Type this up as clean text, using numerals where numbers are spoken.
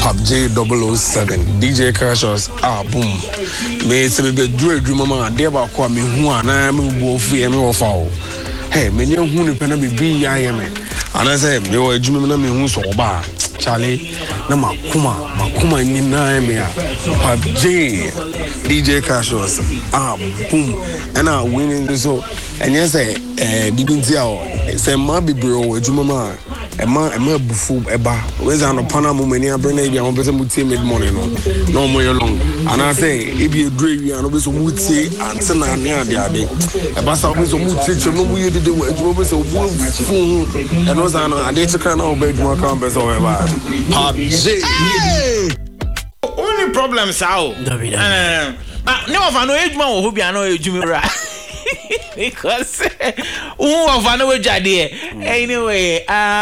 PUBG 007 DJ Crashers boom me se be do adwuma ma de ba kwa me hu ana me bo fu e me wo fa o hey me nya hu ni pena be bi ya ye me ana say me wo adwuma na me hu so ba Charlie na makuma ni na me a PUBG DJ Crashers boom and I winning so and yes didn't see how say ma be bro adwuma ma Emma bufu eba where's an upon many abrenabi and better muti mid morning no more long and I say if you agree and obviously muti and send a near the ade eba sa obviously muti no we did the work obviously and was an ade to kind of bed more campus or ever only problems how no for no age man who be no age me right because who of no age anyway